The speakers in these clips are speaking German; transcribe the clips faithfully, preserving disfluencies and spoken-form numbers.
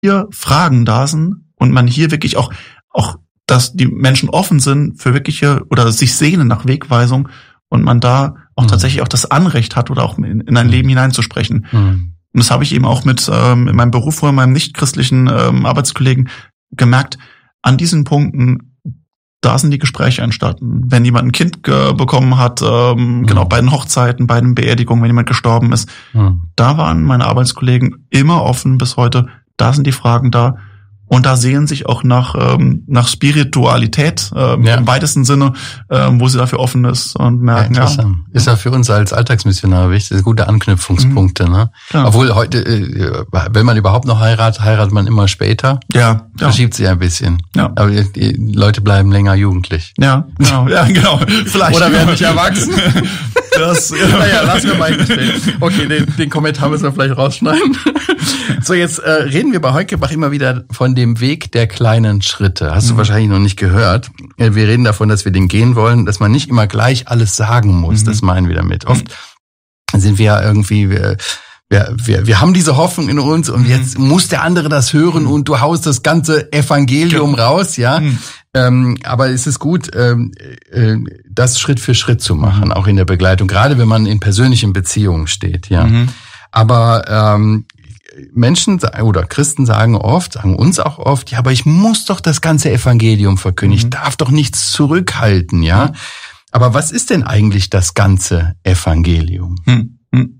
hier Fragen da sind und man hier wirklich auch, auch, dass die Menschen offen sind für wirkliche oder sich sehnen nach Wegweisung und man da auch mhm. tatsächlich auch das Anrecht hat oder auch in, in ein Leben hineinzusprechen. Mhm. Und das habe ich eben auch mit ähm, in meinem Beruf vor meinem nichtchristlichen ähm, Arbeitskollegen gemerkt. An diesen Punkten, da sind die Gespräche entstanden. Wenn jemand ein Kind ge- bekommen hat, ähm, mhm. genau bei den Hochzeiten, bei den Beerdigungen, wenn jemand gestorben ist, mhm. da waren meine Arbeitskollegen immer offen bis heute. Da sind die Fragen da. Und da sehen sich auch nach ähm, nach Spiritualität ähm, ja. im weitesten Sinne, ähm, wo sie dafür offen ist und merken, ja. ja. Ist ja für uns als Alltagsmissionar wichtig, gute Anknüpfungspunkte, mhm. ne? Ja. Obwohl heute, äh, wenn man überhaupt noch heiratet, heiratet man immer später. Ja. ja. Verschiebt sich ein bisschen. Ja. Aber die, die Leute bleiben länger jugendlich. Ja, genau. Ja, genau. Vielleicht. Oder werden nicht erwachsen. Das, ja. Naja, lassen wir mal stehen. Okay, den, den Kommentar müssen wir vielleicht rausschneiden. So, jetzt äh, reden wir bei Heukebach immer wieder von dem Weg der kleinen Schritte. Hast du mhm. wahrscheinlich noch nicht gehört. Wir reden davon, dass wir den gehen wollen, dass man nicht immer gleich alles sagen muss. Mhm. Das meinen wir damit. Oft sind wir ja irgendwie... Wir, Wir, wir, wir haben diese Hoffnung in uns und mhm. jetzt muss der andere das hören und du haust das ganze Evangelium ja. raus, ja. Mhm. Ähm, aber es ist gut, ähm, äh, das Schritt für Schritt zu machen, mhm. auch in der Begleitung, gerade wenn man in persönlichen Beziehungen steht, ja. Mhm. Aber ähm, Menschen oder Christen sagen oft, sagen uns auch oft, ja, aber ich muss doch das ganze Evangelium verkündigen, mhm. ich darf doch nichts zurückhalten, ja. Mhm. Aber was ist denn eigentlich das ganze Evangelium? Mhm.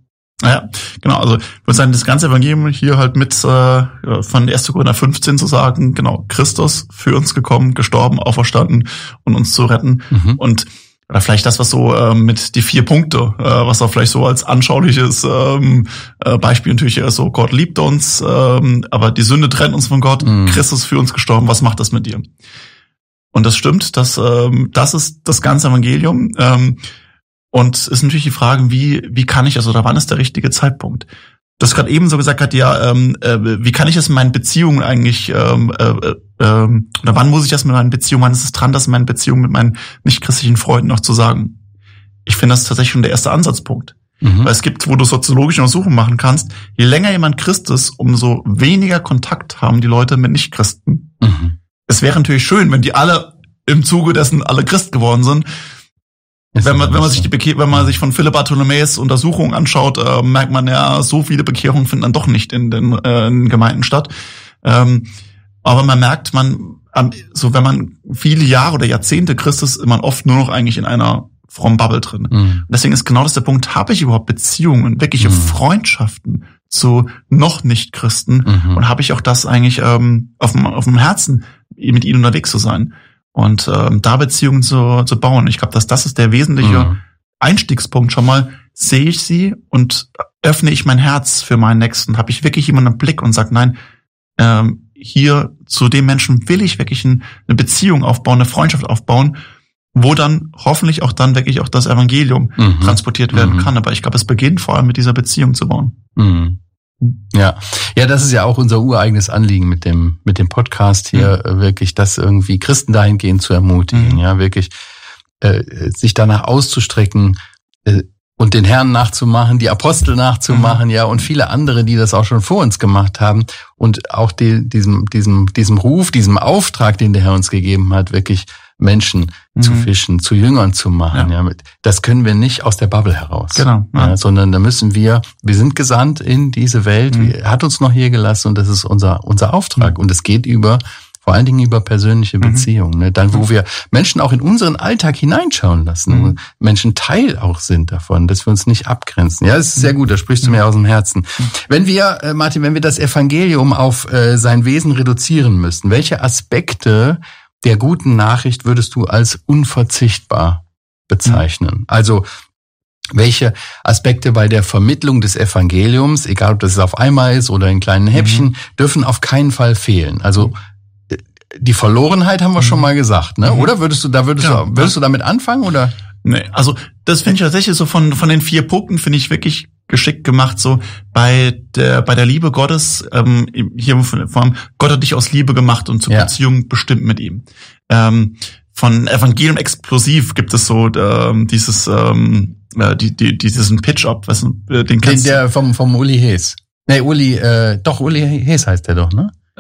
Ja, genau, also ich würde sagen, das ganze Evangelium hier halt mit äh, von erster Korinther fünfzehn zu sagen, genau, Christus für uns gekommen, gestorben, auferstanden und uns zu retten. Mhm. Und oder vielleicht das, was so äh, mit die vier Punkte, äh, was auch vielleicht so als anschauliches ähm, äh, Beispiel natürlich ist, so Gott liebt uns, ähm, aber die Sünde trennt uns von Gott, mhm. Christus für uns gestorben, was macht das mit dir? Und das stimmt, das, ähm, das ist das ganze Evangelium. Ähm, Und es ist natürlich die Frage, wie wie kann ich, also oder wann ist der richtige Zeitpunkt? Du hast gerade eben so gesagt, hat ja, ähm, äh, wie kann ich das in meinen Beziehungen eigentlich, ähm, äh, äh, oder wann muss ich das mit meinen Beziehungen, wann ist es dran, das in meinen Beziehungen mit meinen nichtchristlichen Freunden noch zu sagen? Ich finde, das ist tatsächlich schon der erste Ansatzpunkt. Mhm. Weil es gibt, wo du soziologische Untersuchungen machen kannst, je länger jemand Christ ist, umso weniger Kontakt haben die Leute mit Nichtchristen. Mhm. Es wäre natürlich schön, wenn die alle im Zuge dessen alle Christ geworden sind. Wenn man, wenn man sich die Bekehr, wenn man sich von Philipp Bartholomäus Untersuchungen anschaut, äh, merkt man ja, so viele Bekehrungen finden dann doch nicht in den, äh, in den Gemeinden statt. Ähm, aber man merkt, man, ähm, so wenn man viele Jahre oder Jahrzehnte Christ ist, ist man oft nur noch eigentlich in einer frommen Bubble drin. Mhm. Deswegen ist genau das der Punkt, habe ich überhaupt Beziehungen, wirkliche mhm. Freundschaften zu noch nicht Christen mhm. und habe ich auch das eigentlich ähm, auf dem, auf dem Herzen, mit ihnen unterwegs zu sein. Und ähm, da Beziehungen zu, zu bauen. Ich glaube, dass das ist der wesentliche mhm. Einstiegspunkt schon mal. Sehe ich sie und öffne ich mein Herz für meinen Nächsten? Habe ich wirklich jemanden im Blick und sage, nein, ähm, hier zu dem Menschen will ich wirklich ein, eine Beziehung aufbauen, eine Freundschaft aufbauen, wo dann hoffentlich auch dann wirklich auch das Evangelium mhm. transportiert werden mhm. kann. Aber ich glaube, es beginnt vor allem mit dieser Beziehung zu bauen. Mhm. Ja, ja, das ist ja auch unser ureigenes Anliegen mit dem mit dem Podcast hier, mhm. wirklich das irgendwie Christen dahingehend zu ermutigen, mhm. ja, wirklich äh, sich danach auszustrecken äh, und den Herrn nachzumachen, die Apostel nachzumachen, mhm. ja, und viele andere, die das auch schon vor uns gemacht haben und auch die, diesem diesem diesem Ruf, diesem Auftrag, den der Herr uns gegeben hat, wirklich Menschen mhm. zu fischen, zu Jüngern zu machen. Ja. Ja, das können wir nicht aus der Bubble heraus. Genau. Ja. Ja, sondern da müssen wir, wir sind gesandt in diese Welt, mhm. er hat uns noch hier gelassen und das ist unser unser Auftrag. Mhm. Und es geht über, vor allen Dingen über persönliche mhm. Beziehungen. Ne? Dann, wo wir Menschen auch in unseren Alltag hineinschauen lassen, mhm. Menschen Teil auch sind davon, dass wir uns nicht abgrenzen. Ja, das ist sehr gut, da sprichst du mir aus dem Herzen. Mhm. Wenn wir, äh, Martin, wenn wir das Evangelium auf äh, sein Wesen reduzieren müssten, welche Aspekte der guten Nachricht würdest du als unverzichtbar bezeichnen? Mhm. Also welche Aspekte bei der Vermittlung des Evangeliums, egal ob das auf einmal ist oder in kleinen Häppchen, mhm. dürfen auf keinen Fall fehlen? Also die Verlorenheit haben wir mhm. schon mal gesagt, ne? Mhm. Oder würdest du da würdest ja. du würdest du damit anfangen oder? Nee, also das finde ich tatsächlich so von von den vier Punkten finde ich wirklich geschickt gemacht, so bei der bei der Liebe Gottes, ähm, hier vor allem, Gott hat dich aus Liebe gemacht und zur ja. Beziehung bestimmt mit ihm. Ähm, von Evangelium explosiv gibt es so ähm, dieses ähm, äh, die, die diesen Pitch-Up, was äh, den kennst den, der vom vom Uli Hees. Nee, Uli, äh, doch Uli Hees heißt der doch, ne?